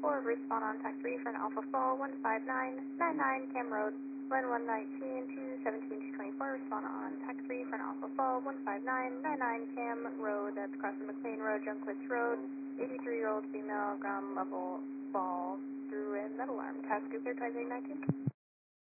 4, respond on TAC 3 for an Alpha Fall 15999 Cam Road, Lynn 119 to 17 to 24, respond on TAC 3 for an Alpha Fall 15999 Cam Road, that's crossing McLean Road, Junkwitz Road, 83-year-old female, ground level fall through a metal arm. Task is clear 2019.